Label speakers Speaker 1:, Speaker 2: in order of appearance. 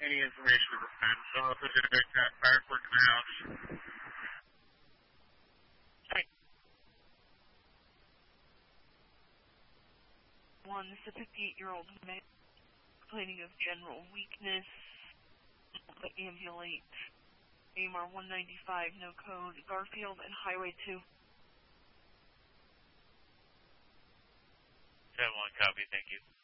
Speaker 1: any information of the fence. So if there's a big firework in the house.
Speaker 2: This is a 58-year-old man complaining of general weakness. Ambulate. AMR 195, no code, Garfield and Highway 2.
Speaker 3: 7-1, copy, thank you.